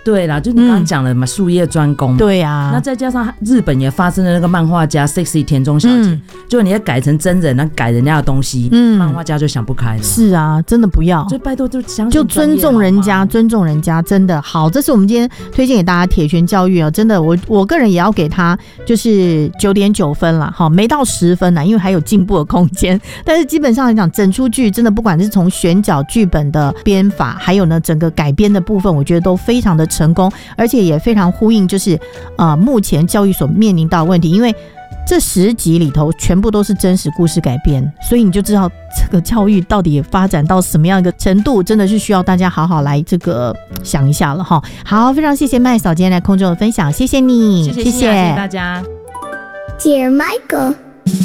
对啦，就你刚刚讲了嘛，术业专攻。 对啊， 那再加上日本也发生了那个漫画家 Sexy 田中小姐，就你要改成真人，那改人家的东西，漫画家就想不开了。 是啊，真的不要， 就拜托就尊重人家，尊重人家，真的好。这是我们今天推荐给大家铁拳教育哦，真的，我个人也要给他就是9.9分啦，好，没到10分啦，因为还有进步的空间。但是基本上来讲，整出剧真的不管是从选角、剧本的编法，还有呢整个改编的部分，我觉得都非常的成功，而且也非常呼应就是目前教育所面临到的问题，因为这10集里头全部都是真实故事改编，所以你就知道这个教育到底发展到什么样一个程度，真的是需要大家好好来这个想一下了哈。好，非常谢谢麦嫂今天来空中的分享，谢谢你， 谢谢大家。 Dear Michael